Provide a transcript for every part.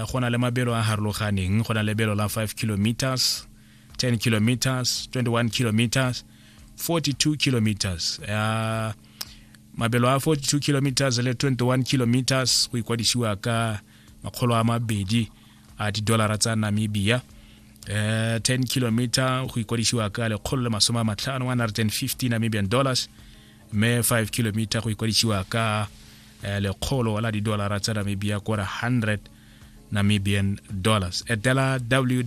gona le mabelo a harloganeng gona le belo la 5 kilometers 10 kilometers 21 kilometers 42 kilometers mabelo a 42 kilometers le 21 kilometers go ikwadisiwa ka $200 a $100 tsa Namibia 10 kilometer go ikwadisiwa ka $150 Namibian dollars me 5 kilometer go ikwadisiwa ka $100 tsa Namibia kwa 100 Namibian dollars etela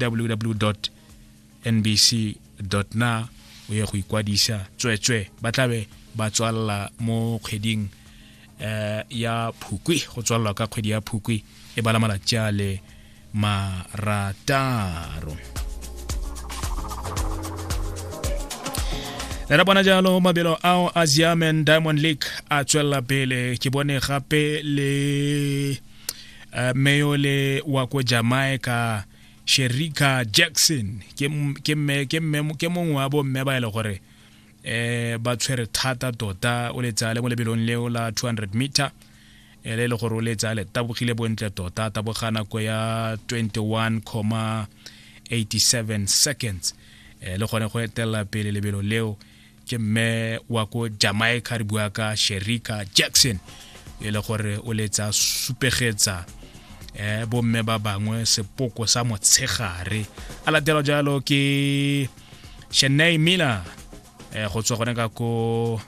www.nbc.na o ye go ikwadisa tswetswe ba tlabe ba tswalla mo kgweding ya Phukwi go tswalla ka kgwedi ya Phukwi e bala malatsi a le marataro. Le bona jalo mabelo ao a Ziamen Diamond League a tswella pele ke bone gape le Meyole wa ko Jamaica Sherika Jackson ke mongwe wa bo mme ba ile gore ba tshwere thata tota o letsa le mo lebelong leo la 200 meter le gore o letsa le tabogile bontle tota tabogana ko ya 21.87 seconds le gone go etela pele lebelo leo ke mme wa ko Jamaica re bua ka Sherika Jackson le gore o letsa supegetsa bo mme ba bangwe sepoko sa motshegare a latela jalo ke Shanae Miller go tswa gone ka ko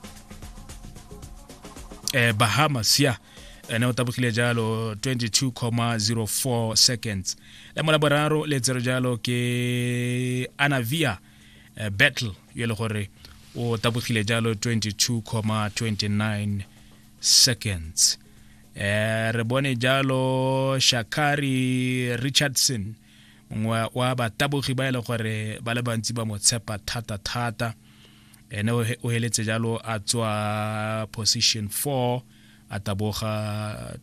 Bahamas ya ene o tabogile jalo 22.04 seconds le mo la boraro le tsere jalo ke Anavia Battle ye le gore o tabogile jalo 22.29 seconds re bone jalo Shakari Richardson mongwe wa batabogi ba ile gore ba le bantsi ba mo tshepa thata ene o heletse jalo a tswa position 4 a taboga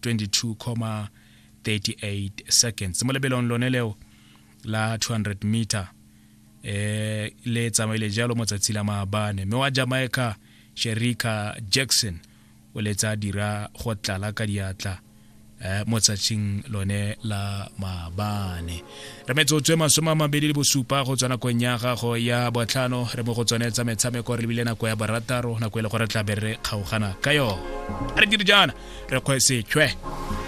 22.38 seconds mo lebelong lone leo la 200 meter le tsamaile jalo mo tsatsi la maabane me wa Jamaica Sherika Jackson o letsa dira go tlala ka diatla mo tsatsing lone la maabane re metsotswe 27 go tswana ko nyaga go ya botlhano re mo go tsonetsa metshameko re bile nako ya barataro nako ile gore tla be re kgaogana ka yo re dire jana re kgwese tshwe